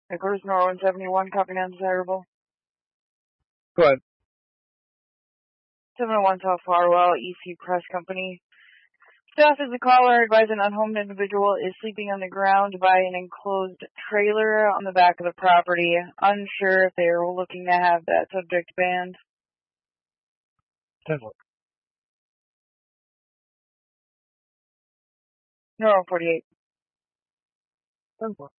Cruise Nor 171, copy undesirable. Go ahead. 701 South Farwell, EC Press Company. Staff is a caller advised an unhomed individual is sleeping on the ground by an enclosed trailer on the back of the property. Unsure if they are looking to have that subject banned. 10-4. Nor 48. 10-4.